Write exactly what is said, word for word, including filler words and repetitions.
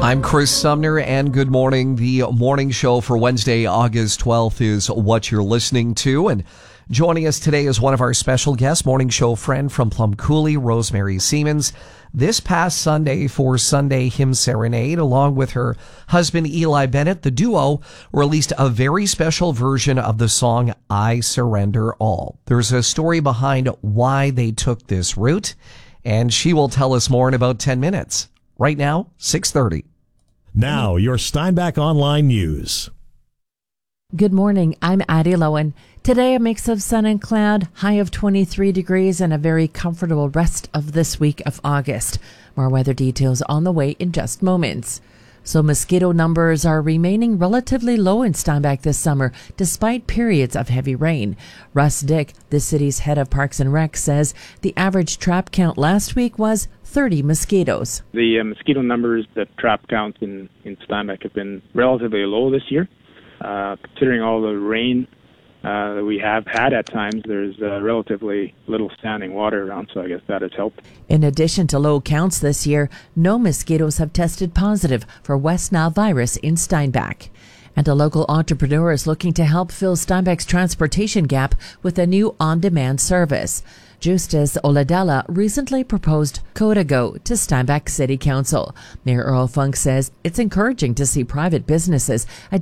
I'm Chris Sumner, and good morning. The morning show for Wednesday, August twelfth is what you're listening to. And joining us today is one of our special guests, morning show friend from Plum Coulee, Rosemary Siemens. This past Sunday for Sunday Hymn Serenade, along with her husband Eli Bennett, the duo released a very special version of the song I Surrender All. There's a story behind why they took this route, and she will tell us more in about ten minutes. Right now, six thirty. Now, your Steinbach Online News. Good morning. I'm Addie Lowen. Today, a mix of sun and cloud, high of twenty-three degrees, and a very comfortable rest of this week of August. More weather details on the way in just moments. So mosquito numbers are remaining relatively low in Steinbach this summer, despite periods of heavy rain. Russ Dick, the city's head of Parks and Rec, says the average trap count last week was thirty mosquitoes. The uh, mosquito numbers, the trap counts in, in Steinbach have been relatively low this year. Uh, considering all the rain uh, that we have had at times, there's uh, relatively little standing water around, so I guess that has helped. In addition to low counts this year, no mosquitoes have tested positive for West Nile virus in Steinbach. And a local entrepreneur is looking to help fill Steinbach's transportation gap with a new on-demand service. Justus Oladella recently proposed Codago to Steinbach City Council. Mayor Earl Funk says it's encouraging to see private businesses